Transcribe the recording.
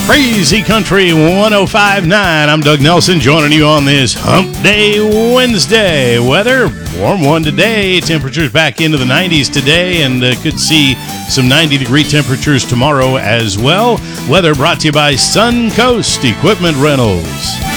Crazy Country 105.9. I'm Doug Nelson joining you on this Hump Day Wednesday. Weather, warm one today. Temperatures back into the 90s today, and could see some 90-degree temperatures tomorrow as well. Weather brought to you by Suncoast Equipment Rentals.